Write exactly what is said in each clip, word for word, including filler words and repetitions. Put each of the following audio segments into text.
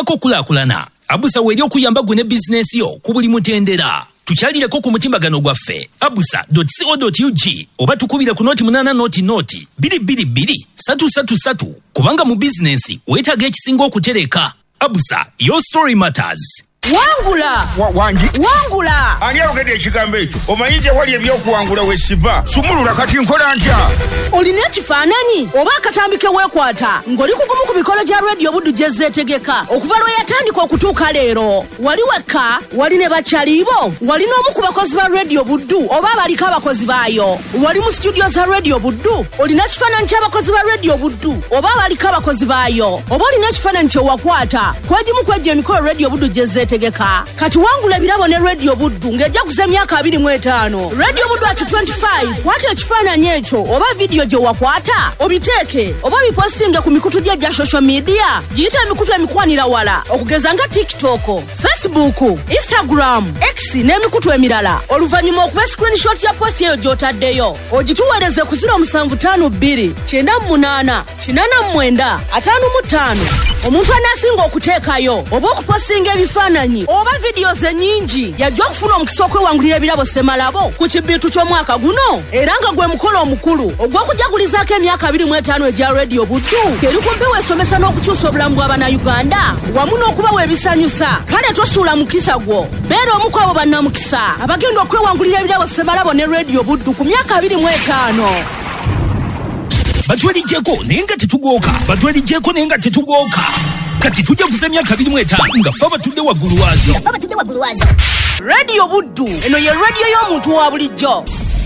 pako kulakulana. Abusa weli okuyamba gune business yo kubuli mutendera. Tukyalireko ku mutimbagano gwaffe abusa dot co dot u g oba tukubira ku noti munana noti noti biri biri biri satu satu satu kubanga mu business wetaaga ekisinga okutereka. Abusa, your story matters. Wangula wa, wangi wangula ani alogedde ekigambo ekyo omanyi gye wali ebyokuwangula wesiva sumulula kati nkola ntya olina ekifaananyi oba akatambike weekwata ng'oli kugumu ku mikolo gya radio buddu gye zeetegeka okuva lwe yatandika okutuuka leero wali wekka wali ne bakyaliibo wali n'omu ku bakozi ba radio buddu oba abaliko abakozi baayo wali mu studio za radio buddu olina ekifaananyi ky'abakozi ba radio buddu oba abaliko abakozi baayo oba olina ekifaananyi kye wakwata kwegimu kwejja emikolo radio buddu gye zeetegeka kati wangula birabo ne radio buddu ng'ejja kuza emyaka abiri mu etaano radio buddu at twenty-five kwata ekifaananyi ekyo oba vidiyo gye wakwata obiteeke oba bipostinge ku mikutu gye gya social media giyita emikutu emikwanira wala okugeza nga tiktok, facebook, instagram, x n'emikutu emirala oluvannyuma okuba screenshot ya post eyo gy'otaddeyo ogituweereze ku zero seven five two nine munana kinana mwenda ataano mu ttaano omuntu anaasinga okuteekayo oba okupostinga ebifaananyi oba videos ennyingi yajja okufuna omukisa okwewangulira ebirabo Semalabo ku kibiitu ky'omwaka guno era nga gwe mukolo omukulu ogw'okujagulizaako emyaka abiri mu etaano egya radio buddu eri kumpewo esomesa n'okukyusa obulamu bw'abannayuganda wamu n'okubawa ebisanyusa kale tosuula mukisa gwo beera omu ku abo bannamukisa abagenda okwewangulira ebirabo Semalabo ne radio buddu ku myaka abiri mu etaano. Batwalijeko nenga tetugooka batwalijeko nenga tetugooka kati tujja kuza emyaka abiri mu etaano nga ffe abatudde waggulu waazo abatudde waggulu waazo radio buddu eno ye radio y'omuntu wa bulijjo.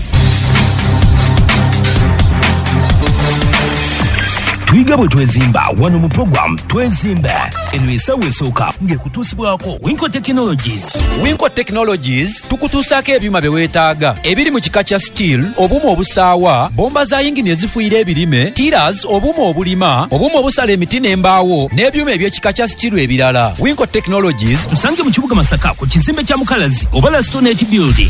Twiga bwe twezimba wano mu program twezimbe eno esawe esooka ng'ekutuusibwako Winco Technologies. Winco Technologies tukutuusaako ebyuma bye weetaaga ebiri mu kika kya steel, obuuma obusaawa, bomba za yingini ezifuuyira ebirime, tiras, obuuma obulima, obuuma obusala emiti n'embaawo n'ebyuma eby'ekika kya steel ebirala. Winco Technologies tusange mu kibuga Masaka ku kizimbe kya Mukalazi oba la Stonehenge Building.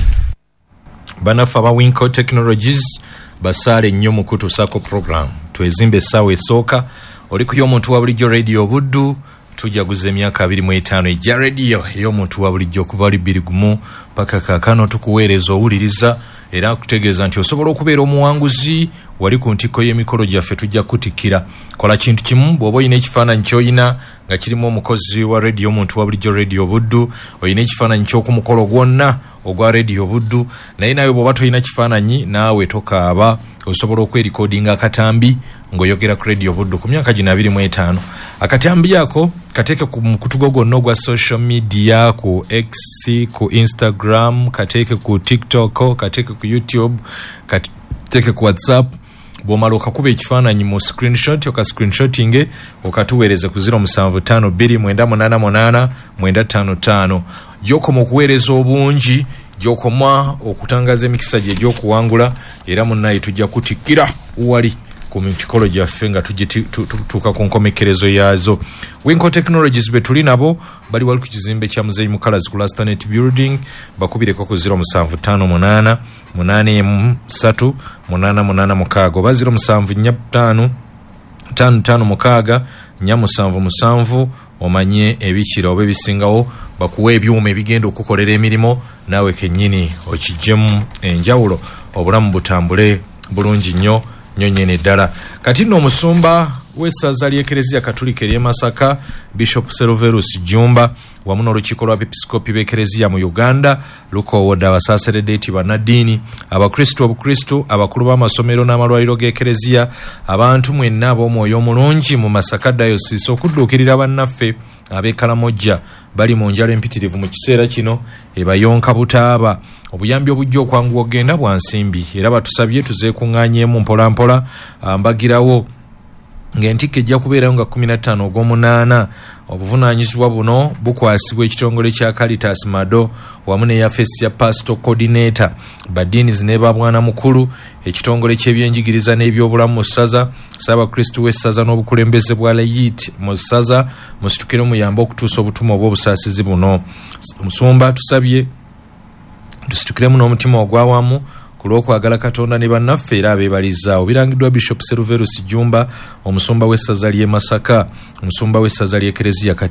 Banafa ba Winco Technologies basale nnyo mu kutuusaako program twezimbe essaawa esooka oli ku y'omuntu wa bulijjo radio buddu tujaguza emyaka abiri mu etaano ejja radio ey'omuntu wa bulijjo okuva oli bbiri gumu paka kaakano tukuweereza owuliriza era kutegeeza nti osobola okubeera omuwanguzi wali ku ntikko y'emikolo gyaffe tujja kutikkira kola kintu kimu bw'oba olina ekifaananyi ky'olina nga kirimu omukozi wa radio omuntu wa bulijjo radio buddu olina ekifaananyi ky'okumukolo gwonna ogwa radio buddu naye nawe bw'oba tolina kifaananyi naawe tokaaba osobola okwerikodinga akatambi ng'oyogera ku radio buddu ku myaka gino abiri mu etaano akatambi ako kateeke ku mukutugo gwonna ogwa social media ku X, ku Instagram, kateeke ku TikTok, kateeke ku YouTube, kateeke ku WhatsApp. Bw'omala okakuba ekifaananyi mu screenshot oka screenshotinge okatuweereze ku zero seven five two nine munana munana nine five five gy'okoma okuweereza obungi gy'okoma okutangaza emikisa gye gy'okuwangula era munnaye tujja kutikkira wali ku mikolo gyaffe nga tuka ku nkomekerezo yaazo. Winco Technologies be tuli nabo bali wali ku kizimbe kya Muzeeyi Mukalazi ku Stonehenge Building bakubireko ku zero seven five nine munana three munana munana mukaaga oba zero seven five five five mukaaga nnya seven seven omanye ebikira oba ebisingawo bakuwa ebyuma ebigenda okukolera emirimo naawe kennyini okijjemu enjawulo obulamu butambule bulungi nnyo nnyo nnyene ddala. Kati nno omusumba w'essaza ly'Eklezia Katolika ery'e Masaka Bishop Severus Jumba wamu n'olukiiko lw'abepiskopi b'Eklezia mu Uganda lukowodde abasaaseredeeti bannaddiini abakristo obukristo abakulu b'amasomero n'amalwaliro g'Eklezia abantu mwenna ab'omwoyo omulungi mu Masaka Diocese okudduukirira bannaffe ab'e Kalamojja bali mu njala empitirivu mu kiseera kino ebayonka butaaba obuyambi obujja okwanguwa ogenda bwa nsimbi era batusabye tuzeekuŋŋaanyeemu mpola mpola mbagirawo ng'entikko ejja kubeerayo nga kumi na ttaano ogw'omunaana obuvunaanyizibwa buno bukwasibwa ekitongole kya Caritas Mado wamu ne yafesi ya Pastoral Coordinator baddiini ne babwana mukulu ekitongole ky'ebyenjigiriza n'ebyobulamu mu ssaza Ssaabakristu w'essaza n'obukulembeze bwa Layit mu ssaza musitukire muyambe okutuusa obutumwa obw'obusaasizi buno. Musumba tusabye tusitukiremu n'omutima ogw'awamu ku lw'okwagala Katonda ne bannaffe era abeebalizaawo. Birangiddwa Bishop Severus Jumba omusumba w'essaza ly'e Masaka omusumba w'essaza ly'Eklezia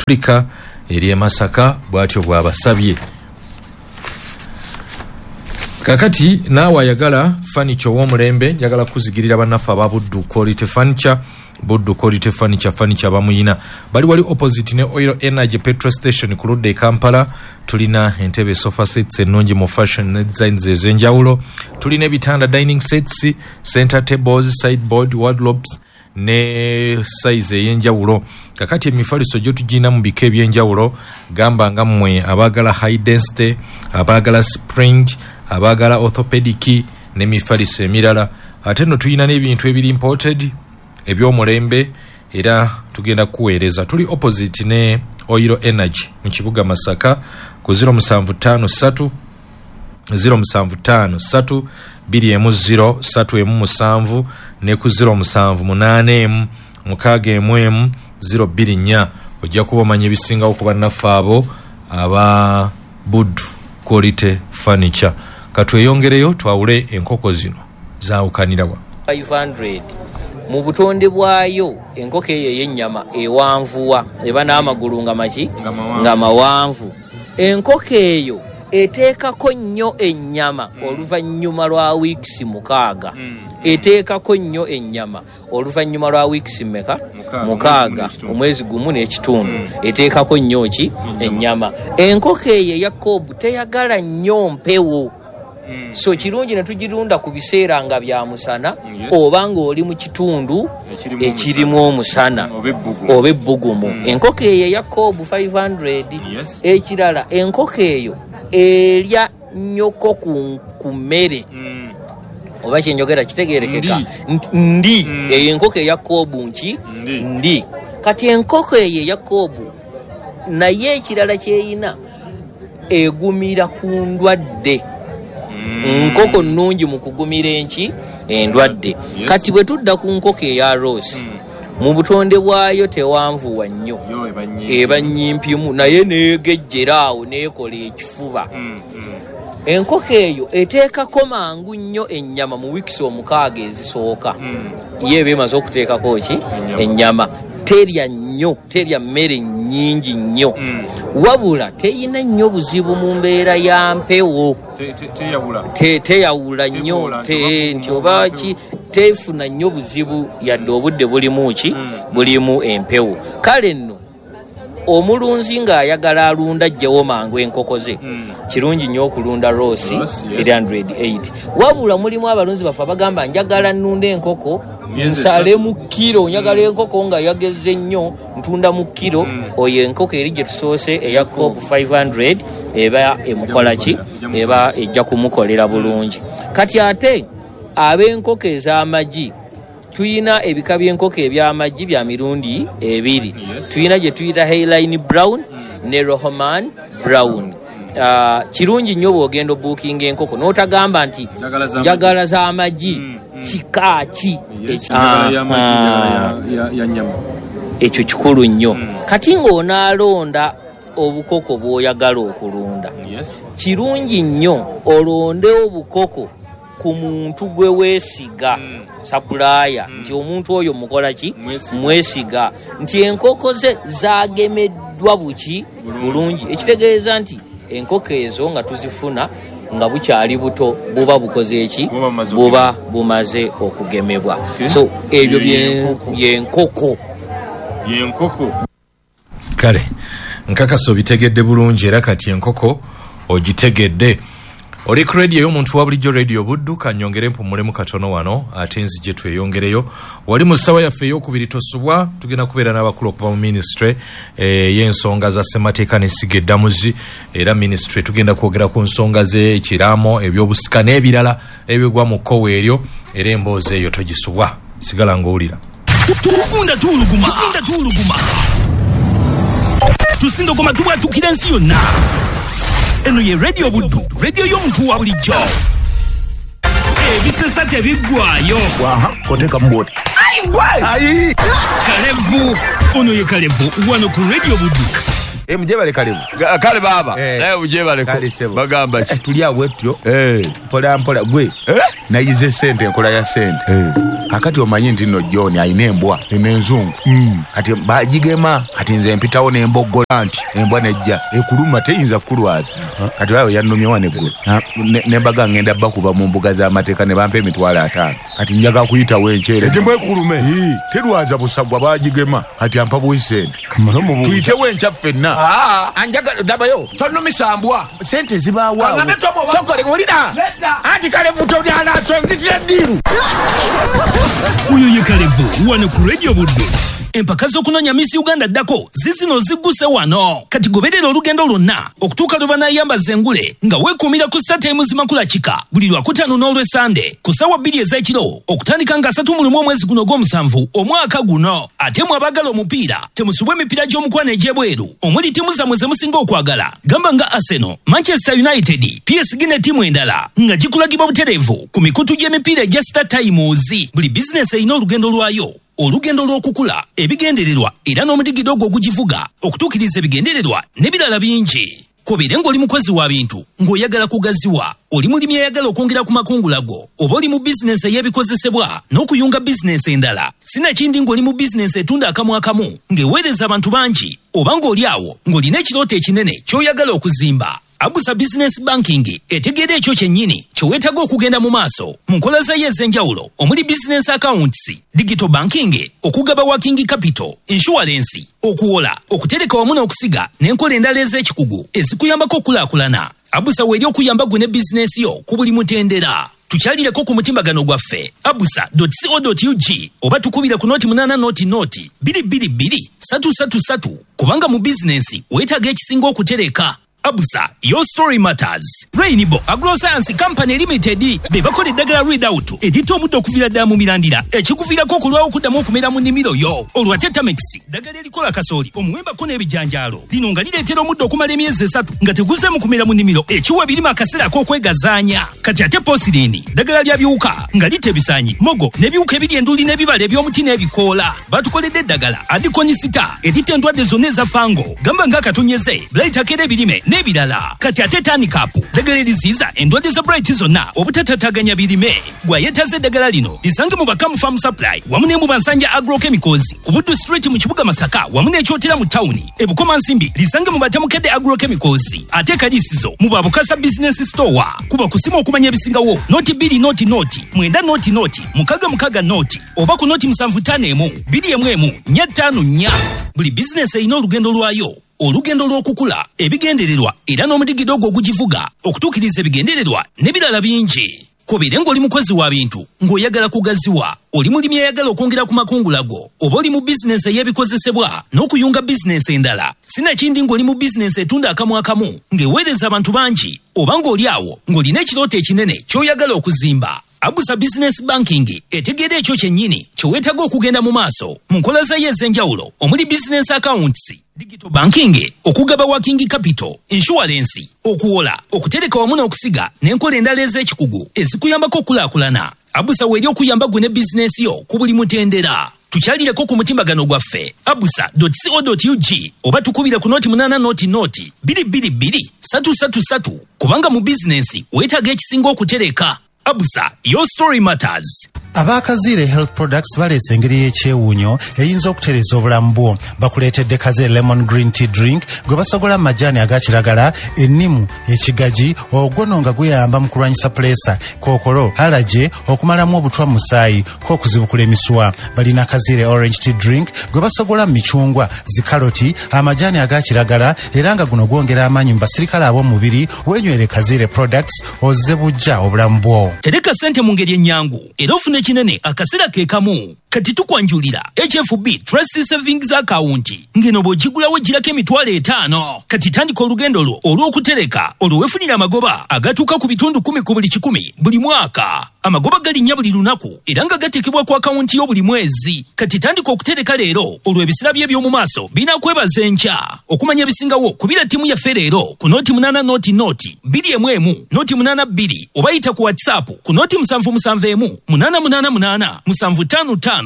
Africa eri e Masaka bwatyo bwabasabye. Kakati naawe ayagala furniture w'omulembe njagala kuzigirira bannaffe aba Buddu Quality Furniture. Buddu Quality Furniture furniture bamuyina bali wali opposite ne Oil Energy petrol station ku ludde Kampala. Tulina entebe sofa sets ennungi mu fashion ne designs ez'enjawulo. Tulina ebitanda dining sets, center tables, sideboard, wardrobes ne size ey'enjawulo. Kakati emifaliso gyo tugina mu bika eby'enjawulo. Gamba nga mmwe abaagala high density, abaagala spring, abaagala orthopedic n'emifaliso emirala. Ate nno tulina n'ebintu ebiri imported ebyomulembe era tugenda kuweereza. Tuli opposite ne Oil Energy mu kibuga Masaka ku zero seven five three zero seven five three biri emu zero three emu seven ne ku zero seven eight emu mukaaga emu emu zero two four. Ojja kuba omanyi ebisingawo ku bannaffe abo aba Buddu Quality Furniture. Katweyongereyo twawule enkoko zino zaawukanirawa five hundred mu butonde bwayo. Enkoko eyo y'ennyama ewanvuwa eba n'amagulu nga maki nga mawanvu. Enkoko eyo eteekako nnyo ennyama oluvannyuma lwa wiikisi mukaaga. Eteekako nnyo ennyama oluvannyuma lwa wiikisi mmeka mukaaga omwezi gumu n'ekitundu. Eteekako nnyo ki ennyama. Enkoko eyo eya koobu teyagala nnyo mpewo. So kirungi ne tugirunda ku biseera nga bya musana oba nga oli mu kitundu ekirimu omusana oba ebbugumu. Enkoko eyo eya koobu five hundred. Ekirala enkoko eyo erya nnyoko ku mmere oba kyenjogera kitegeerekeka ndi. Eyo enkoko eya koobu nki ndi. Kati enkoko eyo eya koobu naye ekirala kyeyina egumira ku ndwadde. Nkoko nnungi mu kugumira enki endwadde. Kati bwe tudda ku nkoko eya Ross mu butonde bwayo tewanvuwa nnyo eba nnyimpimu naye neegejjeraawo neekola ekifuba. Enkoko eyo eteekako mangu nnyo ennyama mu wiikisi omukaaga ezisooka. Ye eba emaze okuteekako ki ennyama. Terya nnyo terya mmere nnyingi nnyo wabula teyina nnyo buzibu mu mbeera ya mpewo. Teyawula nnyo nti oba ki tefuna nnyo buzibu yadde obudde bulimu ki bulimu empewo. Kale nno omulunzi ng'ayagala alunda ajjewo mangu enkoko ze kirungi nnyo okulunda Ross three hundred eight. Wabula mulimu abalunzi baffe abagamba njagala nnunda enkoko nsale mu kiro. Njagala enkoko nga yagezze nnyo ntunda mu kiro. Oyo enkoko eri gye tusoose eya koobu five hundred eba emukola ki eba ejja kumukolera bulungi. Kati ate ab'enkoko ez'amagi tuyina ebika by'enkoko eby'amagi bya mirundi ebiri. Tuyina gye tuyita Hayline Brown ne Rohman Brown. Uh, kirungi nnyo bw'ogenda booking enkoko n'otagamba nti njagala z'amagi kika ki ekyo kikulu nnyo. Kati ng'onaalonda obukoko bw'oyagala okulunda kirungi nnyo olonde obukoko ku muntu gwe weesiga sapulaya nti omuntu oyo mukola ki mwesiga nti enkoko ze zaagemeddwa buki bulungi. Ekitegeeza nti enkoko ezo nga tuzifuna nga bukyali buto buba bukoze eki buba bumaze okugemebwa. So ebyo byenkoko yenkoko. Kale nkakaso bitegedde bulungi era kati enkoko ogitegedde. Oli ku radio y'omuntu wa bulijjo Radio Buddu. Kanyongere mpumulemu katono wano ate nzije tweyongereyo. Wali mu ssawa yaffe ey'okubiri tosubwa tugenda kubeera n'abakulu okuva mu ministry eh, y'ensonga za ssemateeka n'essiga eddamuzi era ministry tugenda kwogera ku nsonga z'ekiraamo ebyobusika n'ebirala ebigwa mu kkowe eryo era emboozi eyo togisubwa sigala ng'owulira. Tukunda tuluguma tukunda tuluguma tusindogoma tubwatukira ensi yonna. Eno ye Radio Buddu, radio y'omuntu wa bulijjo. Ebisesa tebiggwayo. Waha, koteka mboti. Ayi gwe! Ayi! Kalevu! Ono ye Kalevu, wano ku Radio Buddu. E mjebale Kalevu. Kale baba, naye mjebale ko. Bagamba ki. Tulia wetyo. Eh. Mpola mpola gwe. Eh? Na yize sente nkola ya sente. Eh. kakati omanyi nti no John ayina embwa enenzungu mm. kati bagigema kati nze mpitawo n'emboggola nti embwa nejja ekuluma teyinza kulwaza kati bayo yannomye wane gwe ne baga ngenda bakuba mu mbuga za mateeka ne bampa emitwalo ataano kati njaga kuyita wenchere embwa ekulume ee terwaza busagwa bagigema kati ampa buyisente tuyite wencha ffenna ah anjaga dabayo tonnomisa mbwa sente zibaawa sokole ngolida anti kale vuto byala sonzitira diru uyu ye Kalebu wane ku Radio Buddu empaka z'okunonya Miss Uganda ddako zizino zigguse wano kati goberera olugendo lwonna okutuuka lwe banayambaza engule nga weekuumira ku StarTimes Zimakula Chika buli lwakutaano n'olwesande ku ssaawa bbiri ez'ekiro okutandika nga asatu mu lumu omwezi guno ogw'omusanvu omwaka guno ate mwe abaagala omupiira temusubwa emipiira gy'omukwano egy'ebweru omuli ttiimu zammwe ze musinga okwagala gamba nga Arsenal, Manchester United, P S G ne ttiimu endala nga gikulagibwa butereevu ku mikutu gy'emipiira egya StarTimes. Buli bizinesi erina olugendo lwayo, olugendo lw'okukula ebigendererwa era n'omudigido ogwo ogugivuga okutuukiriza ebigendererwa n'ebirala bingi. Kobere ng'oli mukozi wa bintu ng'oyagala kugaziwa, oli mulimi eyagala okwongera ku makungula go, oba oli mu bizinesi ey'ebikozesebwa n'okuyunga bizinesi endala, sinakindi ng'oli mu bizinesi etunda akamu akamu ng'eweereza abantu bangi, oba ng'oli awo ng'olina ekirooto ekinene ky'oyagala okuzimba. Abusa Business Banking etegeera ekyo kyennyini kyeweetaaga okugenda mu maaso mu nkola zayo ez'enjawulo omuli business accounts, digital banking, okugaba working capital, insurance, okuwola, okutereka wamu n'okusiga n'enkola endala ez'ekikugu ezikuyambako okulaakulana. Abusa weeri okuyamba gwe ne bizinesi yo ku buli mutendera. Tukyalireko ku mutimbagano gwaffe abusa dot co dot u g oba tukubira ku noti munana noti noti bbiri bbiri bbiri satu satu satu kubanga mu bizinesi weetaaga ekisinga okutereka. Abusa, your story matters. Rainbow Agroscience Company Limited be bakola eddagala readout edita omuddo okuvira ddala mu mirandira ekikuviirako okulwawo okuddamu okumera mu nnimiro yo. Olwa Tetamix ddagala erikola kasooli omuwembako n'ebijanjaalo lino nga lireetera omuddo okumala emyezi esatu nga teguze mu kumera mu nnimiro ekiwa ebirime akaseera ak'okwegazaanya. Kati ate Posirini ddagala lya biwuka nga lita ebisaanyi, mogo n'ebiwuka ebiri enduli n'ebibala eby'omuti n'ebikoola. Batukoledde eddagala adikonisita edita endwadde zonna eza fango gamba nga katonyeze Bright akera ebirime n'ebirala. Kati ate Tanikapu ddagala eriziiza endwadde za Bright zonna obutatataaganya birime. Gwayetaze eddagala lino lisange mu Bakamu Farm Supply wamu ne mu Bansanja Agrochemicals ku Buddu Street mu kibuga Masaka wamu n'ekyotera mu tawuni. Ebukoma Nsimbi lisange mu Batamukedde Agrochemicals ate Kaliisizo mu Babukasa Business Store. Kuba kusima okumanya ebisingawo noti bbiri noti noti mwenda noti noti mukaga mukaga noti oba ku noti musanvu ttaano emu bbiri emu emu nnya ttaano nnya. Buli bizinesi erina olugendo lwayo, olugendo lw'okukula ebigendererwa era n'omudigido ogwo ogugivuga okutuukiriza ebigendererwa n'ebirala bingi. Kobere ng'oli mukozi wa bintu ng'oyagala kugaziwa, oli mulimi eyagala okwongera ku makungula go, oba oli mu bizinesi ey'ebikozesebwa n'okuyunga bizinesi endala, sinakindi ng'oli mu bizinesi etunda akamu akamu ng'eweereza abantu bangi, oba ng'oli awo ng'olina ekirooto ekinene ky'oyagala okuzimba. Abusa Business Banking etegeera ekyo kyennyini kyeweetaaga okugenda mu maaso mu nkola zayo ez'enjawulo omuli business accounts, digital banking, okugaba working capital, insurance, okuwola, okutereka wamu n'okusiga n'enkola endala ez'ekikugu ezikuyambako okulaakulana. Abusa weeri okuyamba gwe ne bizinesi yo ku buli mutendera. Tukyalireko ku mutimbagano gwaffe abusa dot co dot u g oba tukubira ku noti munana noti noti bbiri bbiri bbiri satu satu satu kubanga mu bizinesi weetaaga ekisinga okutereka. Abusa, your story matters. Abakazire Health Products baleese engeri y'ekyewuunyo eyinza okutereeza obulamu bwo. Bakuleetedde Kazire Lemon Green Tea Drink gwe basogola amajaani aga kiragala, ennimu, ekigagi, ogwono nga guyamba mu kulwanyisa puleesa, kookolo, alaje, okumalamu obutwa mu musaayi, k'okuzibukula emiswa. Balina Kazire Orange Tea Drink gwe basogola mu micungwa, zikaloti, amajaani aga kiragala era nga guno gwongera amaanyi mu basirikale ab'omubiri. Weenywere Kazire Products ozze bujja obulamu bwo. Tereka sente mu ngeri ennyangu era ofune kinene akaseera ke kamu. Kati tukwanjulira H F B Trust Savings Account ngeno bw'ogigulawo girako emitwalo etaano. Kati tandika olugendo lwo olw'okutereka olwefunira amagoba agatuuka ku bitundu kumi ku buli kikumi buli mwaka. Amagoba galinnya buli lunaku era nga gateekebwa ku akawunti yo buli mwezi. Kati tandika okutereka leero olw'ebisira bye by'omu maaso binakwebaza enkya. Okumanya ebisingawo kubira ttiimu yaffe leero ku noti munana noti noti bbiri emu emu noti munana bbiri oba yita ku WhatsApp ku noti musanvu musanvu emu munana munana munana musanvu ttaano ttaano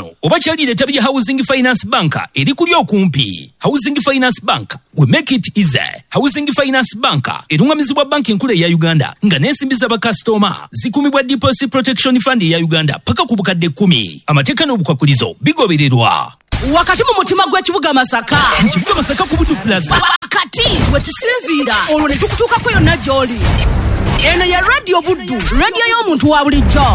wano oba kyalire etabi lya Housing Finance Bank eri kuli okumpi. Housing Finance Bank, we make it easy. Housing Finance Bank erungamizibwa banki enkulu ya Uganda nga n'ensimbi z'abakasitoma zikumibwa Deposit Protection Fund ya Uganda paka ku bukadde kkumi. Amateeka n'obukwakulizo bigobererwa wakati mu mutima gw'ekibuga Masaka. Mu kibuga Masaka ku Buddu Plaza. Wakati we tusinziira olwo ne tukutuukako yonna gy'oli. Eno ye Radio Buddu, radio y'omuntu wa bulijjo.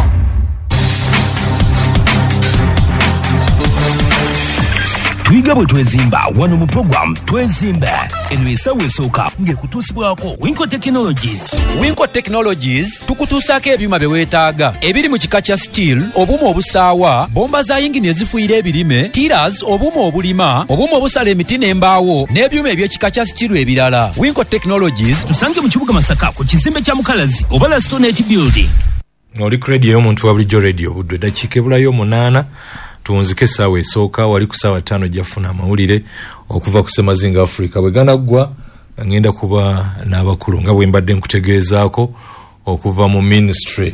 Twiga bwe twezimba wano mu program twezimbe eno esawo esooka ng'ekutuusibwako Winco Technologies. Winco Technologies tukutuusaako ebyuma bye weetaaga ebiri mu kika kya steel, obuuma obusaawa, bomba za yingini ezifuuyira ebirime, tiras, obuuma obulima, obuuma obusala emiti n'embaawo n'ebyuma eby'ekika kya steel ebirala. Winco Technologies tusange mu kibuga Masaka ku kizimbe kya Mukalazi oba Lastonate Building. Oli ku radio y'omuntu wa bulijjo Radio Buddu eddakiika ebulayo munaana tuwunzike essaawa esooka wali ku ssaawa ttaano gyafuna amawulire okuva ku Semazinga Africa bwe ganaggwa ngenda kuba n'abakulu nga bwe mbadde nkutegeezaako okuva mu ministry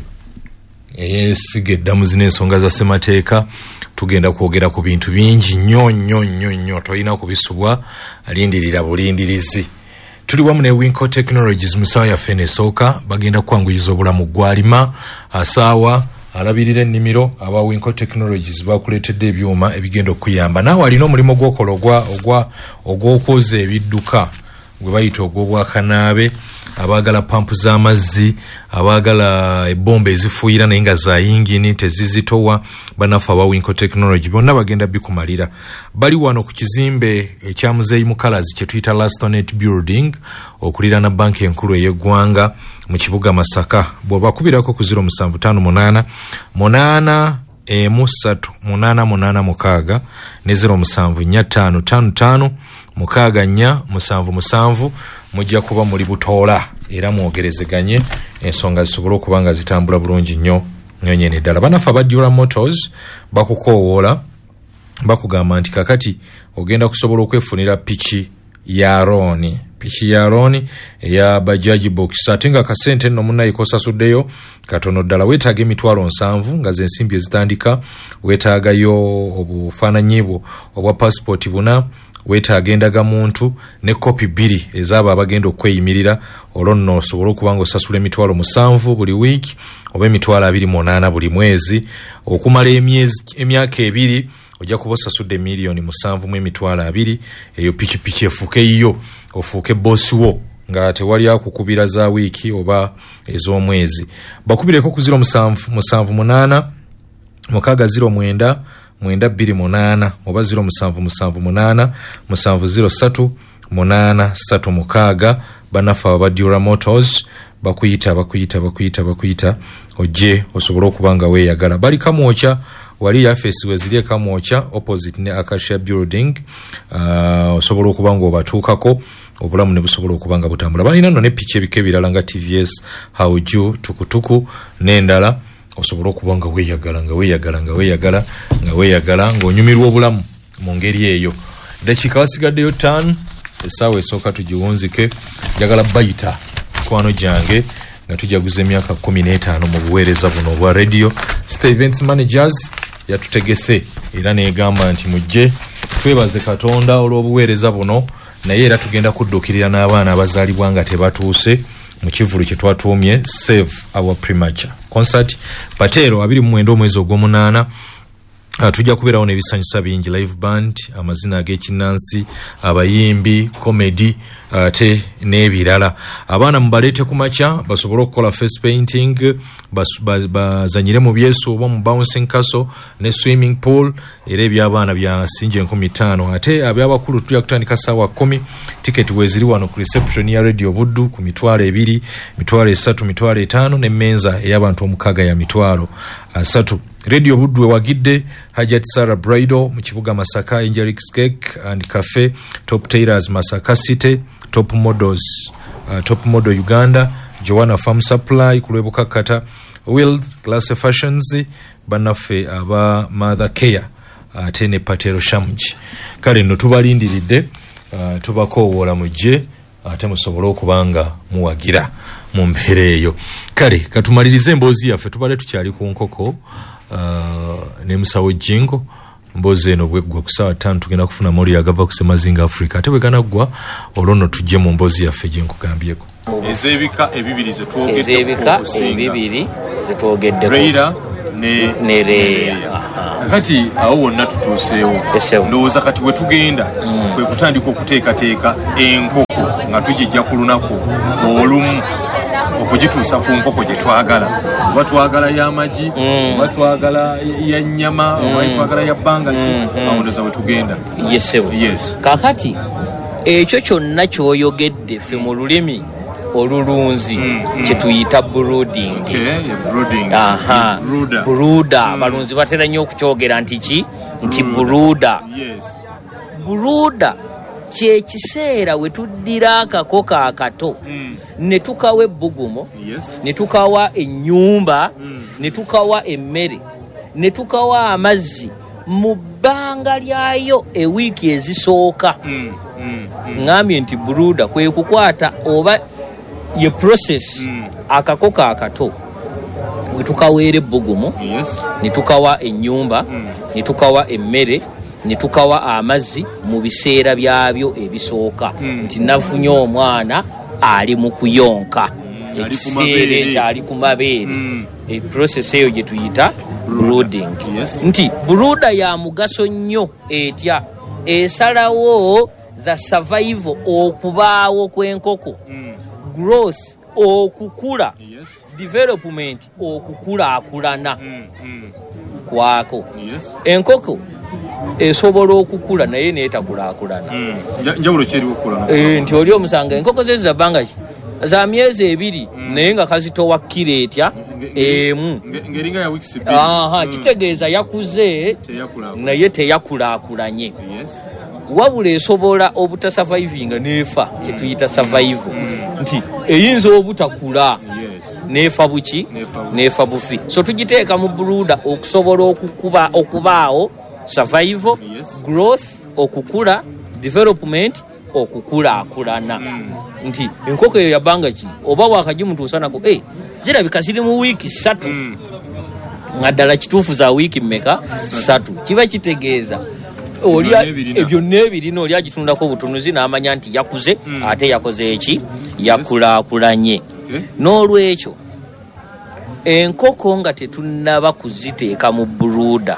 eyesiga eddamu z'ensonga za ssemateeka tugenda kwogera ku bintu bingi nnyo nnyo nnyo nnyo tolina kubisubwa alindirira bulindirizi. Tuli wamu ne Winco Technologies mu ssaawa yaffe n'esooka bagenda kwanguyiza obulamu gwalima asaawa alabirira ennimiro aba Winco Technologies bakuleetedde ebyuma ebigenda okuyamba naawe alina omulimu gw'okola ogwa ogwa ogw'okwoza ebidduka gwe bayita ogw'obwakanaabe abaagala pampu z'amazzi abaagala ebbomba ezifuuyira naye nga za yingini tezizitowa banafu aba Winco Technology bonna bagenda bikumalira. Bali wano ku kizimbe ekya Muzeeyi Mukalazi kye tuyita Lastonate Building okuliraana banki enkulu ey'eggwanga mu kibuga Masaka. Bw'obakubirako ku zero musanvu ttaano munaana munaana emu ssatu munaana munaana mukaaga ne zero musanvu nnya ttaano ttaano ttaano mukaaga nnya musanvu musanvu mujja kuba muli butoola era mwogerezeganye ensonga zisobole okuba nga zitambula bulungi nnyo nnyo nyene ddala. Banafu aba Dura Motors bakukoowoola bakugamba nti kakati ogenda kusobola okwefunira piki ya rooni piki ya rooni eya Bajaj Box ate nga kasente nno munnaye kosasuddeyo katono ddala. Weetaaga emitwalo nsanvu nga z'ensimbi ezitandika, weetaagayo obufaananyi bwo obwa passport buna, weetaaga endagamuntu ne kopi bbiri ezaabo abagenda okweyimirira olwo nno osobola okuba nga osasula emitwalo musanvu buli wiiki oba emitwalo abiri munaana buli mwezi okumala emyezi emyaka ebiri ojja kuba osasudde miliyoni musanvu mu emitwalo abiri. Eyo pikipiki efuuke yiyo ofuuke boosi wo nga tewali akukubira za wiiki oba ez'omwezi. Bakubireko ku ziro musanvu musanvu munaana mukaaga ziro mwenda mwenda bbiri munaana oba ziro musanvu musanvu munaana musanvu ziro ssatu munaana ssatu mukaaga. Banafu aba Dura Motors bakuyita bakuyita bakuyita bakuyita ojje osobole okuba nga weeyagala. Bali Kamwokya wali yafesi weziri Kamwokya opposite ne Acacia Building. Uh, osobola okuba nga obatuukako obulamu ne busobola okuba nga butambula. Balina nno ne piki ebika ebirala nga T V S, Hauju, tukutuku n'endala osobola okuba nga weeyagala nga weeyagala nga weeyagala nga weeyagala ng'onyumirwa obulamu mu ngeri eyo. Dakiika wasigaddeyo ttaano essaawa esooka tugiwunzike. Njagala bayita mikwano gyange nga tujaguza emyaka kkumi n'etaano mu buweereza buno obwa radio. State Events Managers yatutegese era neegamba nti mujje twebaze Katonda olw'obuweereza buno, naye era tugenda kuddukirira n'abaana abazaalibwa nga tebatuuse mu kivulu kye twatuumye Save Our Premature Concert Patero abiri mu mwenda omwezi ogw'omunaana. Uh, tujja kubeerawo n'ebisanyusa bingi, live band, amazina ag'ekinnansi, abayimbi, comedy ate uh, n'ebirala. Abaana mubaleete ku makya basobole okukola face painting, bazanyire mu byeso oba mu bouncing castle ne swimming pool, era eby'abaana bya sinje enkumi ttaano. Ate aby'abakulu tujja kutandika ssaawa kkumi. Tiketi weeziri wano ku reception ya Radio Buddu ku mitwalo ebiri, mitwalo esatu, mitwalo etaano ne menza ey'abantu omukaaga ya mitwalo asatu. Radio Buddu ewagidde Hajat Sarah Bridal mu kibuga Masaka, Angelics Cake and Cafe, Top Tailors Masaka City, Top Models uh, Top Model Uganda, Joanna Farm Supply kulwebukakata, Will Glass Fashions, banaffe aba Mother Care ate ne Patero Shamji. Kale nno tubalindiridde uh, tubakoowoola mujje ate musobole okubanga muwagira mu mbeera eyo. Kale katumalirize emboozi yaffe tubale tukyali ku nkoko uh, ne Musawo Jingo mbozi eno bweggwa ku ssaawa ttaano tugenda kufuna mawulire agava ku Semazinga Africa ate bwe ganaggwa olwo nno tujje mu mboozi yaffe gye nkugambyeko. ez'ebika ebibiri zetwogedde ez'ebika ebibiri zetwogedde Reira ne ne Reya. kati awo wonna tutuuseewo ndowooza kati we tugenda kwe kutandika okuteekateeka enkoko nga tugijja ku lunaku olumu okugituusa ku nkoko gye twagala, oba twagala y'amagi oba twagala ya nnyama oba twagala ya bbanga ki, awo ndowooza we tugenda. Yesebo. Yes. Kaakati ekyo kyonna ky'oyogedde ffe mu lulimi olulunzi kye tuyita brooding. Okay, yeah, brooding. Aha. Brooder. Brooder. Abalunzi batera nnyo okukyogera nti ki nti brooder. Yes. Brooder kye kiseera we tuddira akakoko akato ne tukawa ebbugumo, Yes. ne tukawa ennyumba, ne tukawa emmere, ne tukawa amazzi mu bbanga lyayo ewiiki ezisooka. Mm, mm, mm. Ngambye nti brooder kwe kukwata oba ye process akakoko akato we tukaweera ebbugumu, Yes. ne tukawa ennyumba, ne tukawa emmere, ne tukawa amazzi mu biseera byabyo ebisooka nti nafunye omwana ali mu kuyonka ekiseera ekyo ali ku mabeere. E process eyo gye tuyita brooding. Yes. Nti brooder ya mugaso nnyo etya esalawo the survival okubaawo kw'enkoko, growth okukula, Yes. development okukulaakulana Mm, mm. kwako. Yes. Enkoko esobola okukula naye neetakulaakulana. Mm. Nja- njawulo ki eriwo okukula? Eh, nti oli omusanga enkoko ze za bbanga ki za myezi ebiri naye nga kazitowa kkiro etya emu. Nge- ngeringa ya weeks bbiri. Aha, Mm. kitegeeza yakuze Teyakula. naye teyakulaakulanye. Yes. Wabula esobola obutasurvivinga neefa kyetuyita survival nti eyinza obutakula Yes. neefa buki Neefa bufi. neefa bufi, so tugiteeka mu brooder okusobola okukuba okubaawo survival, Yes. growth okukula, development okukulaakulana. Nti enkoko eyo yabbanga ki oba wakagimutuusanako hey, zirabika ziri mu wiiki ssatu nga ddala kituufu za wiiki mmeka ssatu, kiba kitegeeza olya ebyo n'ebirina oli agitundako obutunuzi n'amanya nti yakuze ate yakoze eki yakulaakulanye. N'olwekyo enkoko nga tetunnaba kuziteeka mu brooder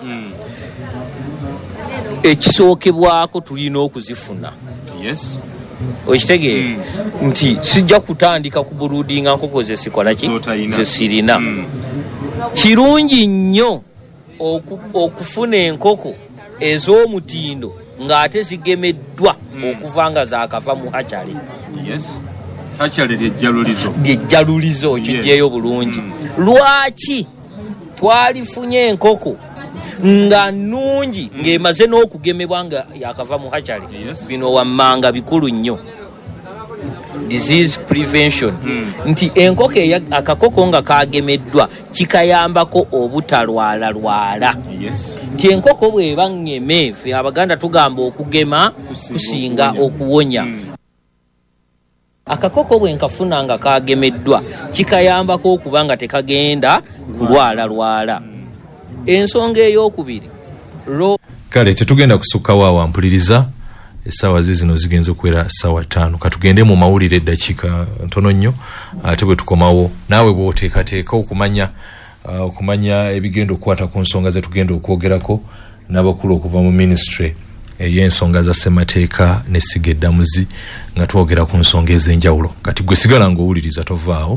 ekisookebwako tulina okuzifuna. Yes. Okitegeera nti sijja kutandika ku broodinga nkoko ze sikola ki Z'otayina. ze sirina. Kirungi nnyo oku- okufuna enkoko ez'omutindo ng'ate zigemeddwa okuva nga zaakava mu hachale. Yes. Hachale ly'ejjalulizo. Ly'ejjalulizo kiggyeyo bulungi. Lwaki twalifunye enkoko nga nnungi ng'emaze n'okugemebwa nga yakava mu hachale? Yes. Bino wammanga bikulu nnyo. Disease prevention. Nti enkoko eya akakoko nga kagemeddwa kikayambako obutalwala lwala. Yes. Nti enkoko bw'eba ng'eme, ffe Abaganda tugamba okugema kusinga okuwonya. Akakoko bwe nkafuna nga kagemeddwa kikayambako okuba nga tekagenda kulwala lwala. Ensonga ey'okubiri ro kale tetugenda kusukkawo awo, ampuliriza essaawa ze zino zigenza okuwera ssaawa ttaano. Katugende mu mawulire eddakiika ntono nnyo ate bwe tukomawo naawe bw'oteekateeka okumanya uh, okumanya ebigenda okukwata ku nsonga ze tugenda okwogerako n'abakulu okuva mu ministry ey'ensonga za ssemateeka n'essiga eddamuzi nga twogera ku nsonga ez'enjawulo. Kati gwe sigala ng'owuliriza tovaawo.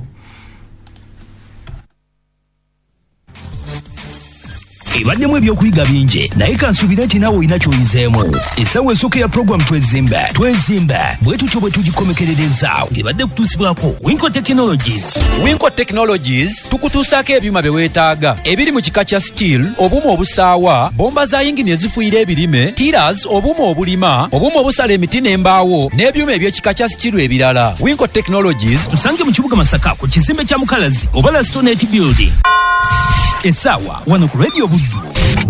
ebaddemu ebyokuyiga bingi naye kansuubira nti naawe olina ky'oyizeemu. Essaawa esooka ya puroguramu twezimbe twezimbe bwe tutyo bwe tugikomekerereza ng'ebadde kutuusibwako Winco Technologies. Winco Technologies tukutuusaako ebyuma bye weetaaga ebiri mu kika kya steel, obuuma obusaawa, bomba za yingini ezifuuyira ebirime, tiras, obuuma obulima, obuuma obusala emiti n'embaawo n'ebyuma eby'ekika kya steel ebirala. Winco Technologies tusange mu kibuga Masaka ku kizimbe kya Mukalazi oba la Stonehenge Building. Essaawa wano ku Radio Buddu.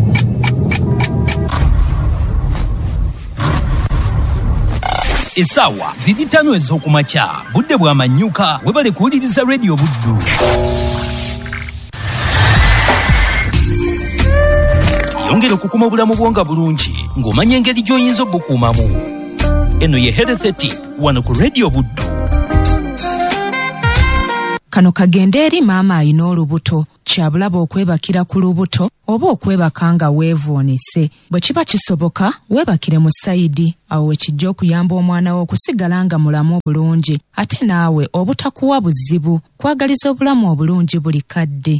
Essaawa ziri ttaano ez'okumakya budde bw'amanyuka webale kuwuliriza Radio Buddu. yongera okukuma obulamu bwonga bulungi ng'omanya engeri gy'oyinza obukuumamu. Eno ye Health Tip wano ku Radio Buddu. Kano kagende eri maama alina olubuto, kyabulaba okwebakira ku lubuto oba okwebaka nga weevuunise. Bwe kiba kisoboka weebakire mu sayidi, awo wekijja okuyamba omwana wo okusigala nga mulamu obulungi, ate naawe obutakuwa buzibu, kwagaliza obulamu obulungi buli kadde.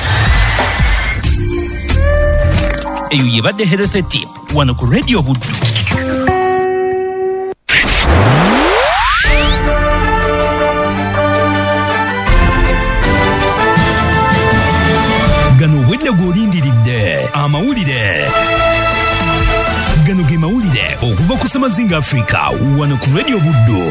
Eyo yebadde Health Tip wano ku Radio Buddu. Gano obwedde gw'olindiridde amawulire. Gano ge mawulire okuva ku Samazinga Africa wano ku Radio Buddu.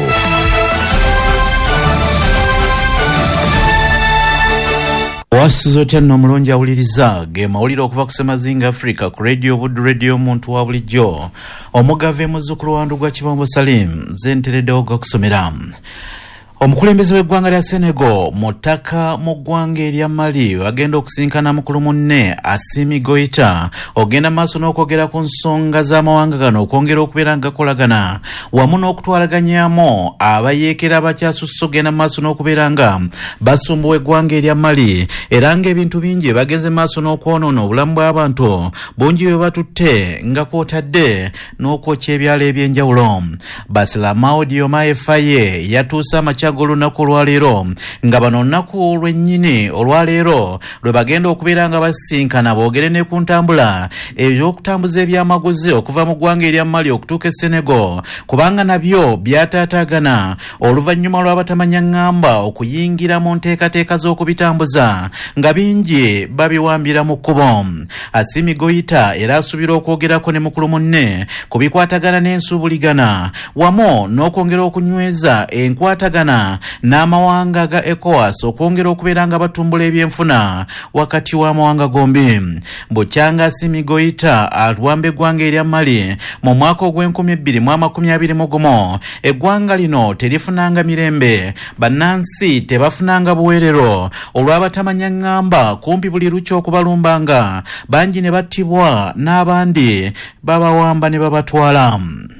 Wasizo otya nno omulungi awuliriza ge mawulire okuva ku Samazinga Africa ku Radio Buddu, radio omuntu wa bulijjo. Omugave muzzukulu wandu gwa Kibombo Salim zentereddewo g'okusomera. Omukulembeze w'eggwanga lya Senegal mu ttaka mu ggwanga erya Mali agenda okusinkana mukulu munne Assimi Goita ogenda maaso n'okwogera ku nsonga z'amawanga gano okwongera okubeera nga gakolagana wamu n'okutwalaganyamu abayeekera abakyasusse ogenda maaso n'okubeera nga basumbuwa eggwanga erya Mali era ng'ebintu bingi bagenze maaso n'okwonoona obulamu bw'abantu bungi bwe batutte nga kwotadde n'okwokya ebyalo eby'enjawulo. Basilamao Diomaye Faye yatuuse amakya olunaku olwaleero nga bano olunaku lwennyini olwaleero lwe bagenda okubeera nga basinkana boogere ne ku ntambula eby'okutambuza ebyamaguzi okuva mu ggwanga erya Mali okutuuka e Senegal kubanga nabyo byataataagana oluvannyuma lw'abatamanya ŋŋamba okuyingira mu nteekateeka z'okubitambuza nga bingi babiwambira mu kkubo. Assimi Goita era asuubira okwogerako ne mukulu munne ku bikwatagana n'ensuubuligana wamu n'okwongera okunyweza enkwatagana n'amawanga ga ECOWAS okwongera okubeera nga batumbula ebyenfuna wakati w'amawanga gombi. Bukyanga Assimi Goita alwamba eggwanga erya Mali mu mwaka ogw'enkumi bbiri mu amakumi abiri mu gumu. Eggwanga lino terifunanga mirembe, bannansi tebafunanga buweerero olw'abatamanya ŋŋamba kumpi buli lukya okubalumbanga bangi ne battibwa n'abandi babawamba ne babatwala.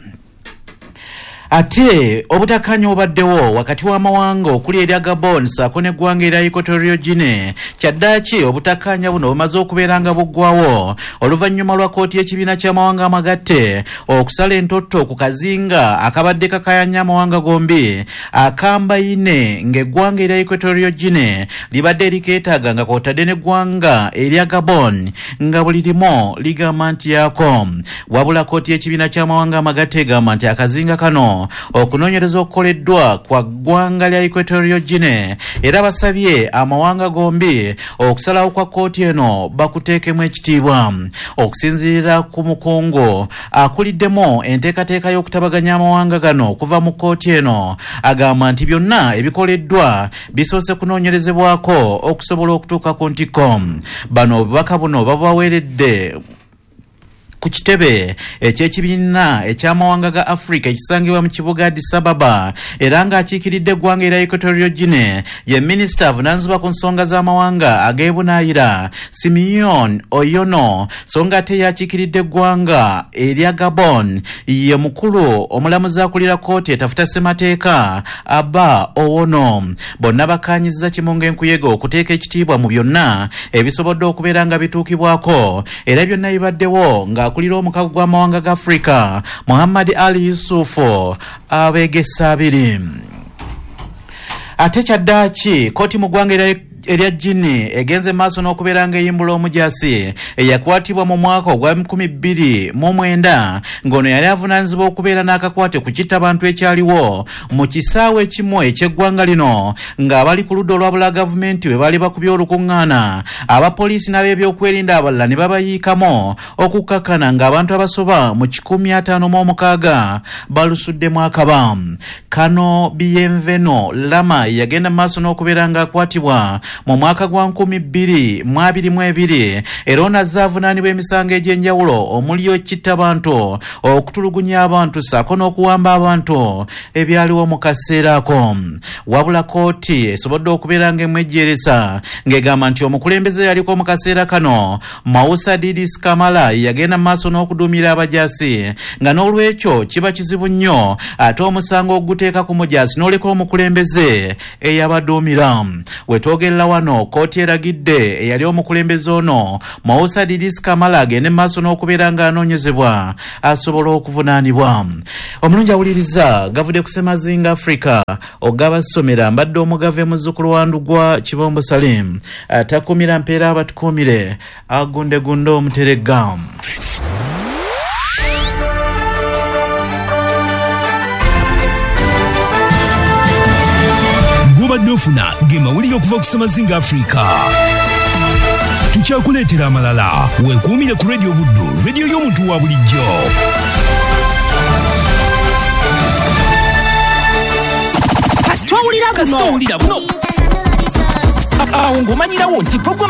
Ate obutakanya obaddewo wakati w'amawanga okuli erya Gabon ssaako n'eggwanga erya Equatorial Guinea kyaddaaki obutakanya buno bumaze okubeera nga buggwawo oluvannyuma lwa kkooti y'ekibiina ky'amawanga amagatte okusala entotto ku kazinga akabadde kakayanya amawanga gombi akambayine ng'eggwanga erya Equatorial Guinea libadde likeetaaga nga kwotadde n'eggwanga erya Gabon nga buli limu ligamba nti yaako. Wabula kkooti y'ekibiina ky'amawanga amagatte egamba nti akazinga kano okunoonyereza okukoleddwa kwa ggwanga lya Equatorial Guinea era basabye amawanga gombi okusalawo kwa kkooti eno bakuteekemu ekitiibwa. Okusinziira ku mukungu akuliddemu enteekateeka y'okutabaganya amawanga gano okuva mu kkooti eno agamba nti byonna ebikoleddwa bisoose kunoonyerezebwako okusobola okutuuka ku ntikko. Bano obubaka buno babaweeredde ku kitebe ekyekibiina eky'amawanga ga Africa ekisangibwa mu kibuga Addis Ababa era ng'akiikiridde eggwanga erya Equatorial Guinea ye minisita avunaanyizibwa ku nsonga z'amawanga ag'ebunaayira Simeon Oyono, so ng'ate yakiikiridde eggwanga erya Gabon ye mukulu omulamuzi akulira kkooti etafuta ssemateeka Abba Owono. Bonna bakkaanyizza kimunga enkuyege okuteeka ekitiibwa mu byonna ebisobodde okubeera nga bituukibwako era byonna bibaddewo nga akulira omukago gw'amawanga ga Africa Muhammad Ali Yusufu abeegesa abiri. Ate kyaddaaki kkooti mu ggwanga erya erya Guinea egenze maaso n'okubeera nga eyimbula omujaasi eyakwatibwa mu mwaka ogwa nkumi bbiri mu mwenda ng'ono yali avunaanyizibwa okubeera n'akakwate ku kittabantu ekyaliwo mu kisaawe ekimu eky'eggwanga lino ng'abali ku ludda olwa bula gavumenti bwe baali bakubye olukuŋŋaana abapoliisi n'ab'ebyokwerinda abalala ne babayiikamu okukakkana ng'abantu abasoba mu kikumi ataano mu omukaaga balusuddemu akaba. Kano Bienveno Lama yagenda maaso n'okubeera ng'akwatibwa mu mwaka gwa nkumi bbiri mu abiri mu ebiri era onazze avunaanibwa emisango egy'enjawulo omuli okitta abantu okutulugunya abantu ssaako n'okuwamba abantu ebyaliwo mu kaseera ako. Wabula kooti esobodde okubeera ng'emwejjeresa ng'egamba nti omukulembeze yaliko mu kaseera kano Mausa Didis Kamala yagenda mu maaso n'okuduumira abajaasi nga n'olwekyo kiba kizibu nnyo ate omusango oguteeka ku mujaasi n'oleka omukulembeze eyabaduumira. Wetwogerera wano kooti eragidde eyali omukulembeze ono Mausa Didis Kamala agende mu maaso n'okubeera ng'anoonyezebwa asobola okuvunaanibwa. Omulungi awuliriza gavudde ku Semazinga Africa ogabasomera mbadde omugave muzzukulu wa Ndugwa Kibombo Salim atakumira mpeera abatukumire agundegunde omuterega. Gobadde ofuna ge mawulire okuva ku Semazinga Africa. Tukyakuleetera amalala weekuumire ku Radio Buddu, radio y'omuntu wa bulijjo. Kasitowulira buno awo ng'omanyirawo nti program